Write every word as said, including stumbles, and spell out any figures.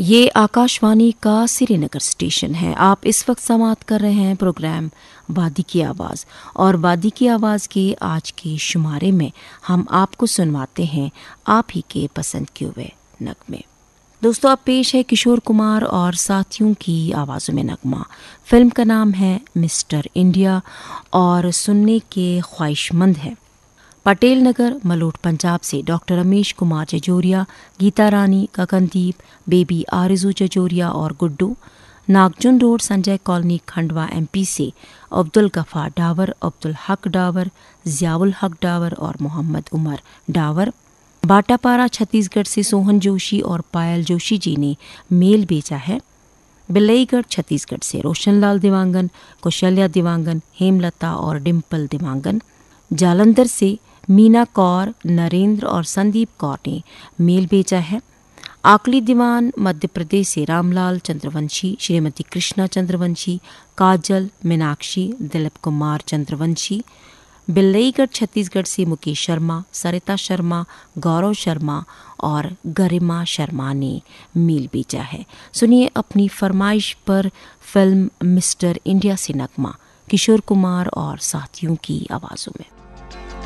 ये आकाशवाणी का श्रीनगर स्टेशन है। आप इस वक्त समाप्त कर रहे हैं प्रोग्राम वादी की आवाज़, और वादी की आवाज़ के आज के शुमारे में हम आपको सुनवाते हैं आप ही के पसंद किए हुए नगमे। दोस्तों, अब पेश है किशोर कुमार और साथियों की आवाज़ों में नगमा। फिल्म का नाम है मिस्टर इंडिया और सुनने के ख्वाहिशमंद है पटेल नगर मलोट पंजाब से डॉक्टर रमेश कुमार जजोरिया, गीता रानी, गगनदीप, बेबी आरजू जजोरिया और Guddu. नागजुन road Sanjay colony Khandwa MP से अब्दुल गफार डावर, अब्दुल हक डावर, जियाउल हक डावर और मोहम्मद उमर डावर। बाटापारा छत्तीसगढ़ से सोहन जोशी और पायल जोशी जी ने मेल भेजा है। बिलईगढ़ छत्तीसगढ़ से रोशनलाल दिवांगन, कौशल्या दिवांगन, हेमलता और डिम्पल दिवांगन। जालंधर से मीना कौर, नरेंद्र और संदीप कौर ने मेल भेजा है। आकली दीवान मध्य प्रदेश से रामलाल चंद्रवंशी, श्रीमती कृष्णा चंद्रवंशी, काजल, मीनाक्षी, दिलीप कुमार चंद्रवंशी। बिल्लईगढ़ छत्तीसगढ़ से मुकेश शर्मा, सरिता शर्मा, गौरव शर्मा और गरिमा शर्मा ने मेल भेजा है। सुनिए अपनी फरमाइश पर फिल्म मिस्टर इंडिया से नगमा किशोर कुमार और साथियों की आवाज़ों में।